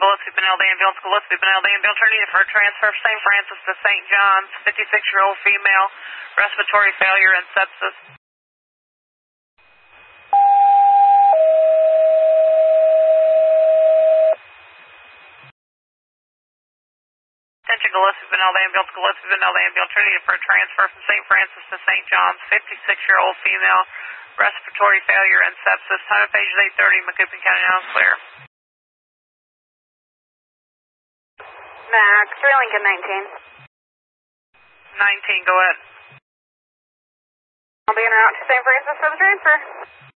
Gillespie Benelli Ambulance, Gillespie Benelli Ambulance, ready for transfer from St. Francis to St. John's, 56-year-old female, respiratory failure and sepsis. Attention Gillespie Benelli Ambulance, Gillespie Benelli Ambulance, ready for transfer from St. Francis to St. John's, 56-year-old female, respiratory failure and sepsis. Time of page is 8:30, Macoupin County, now clear. Max, 3 Lincoln 19. 19, go ahead. I'll be en route to St. Francis for the transfer.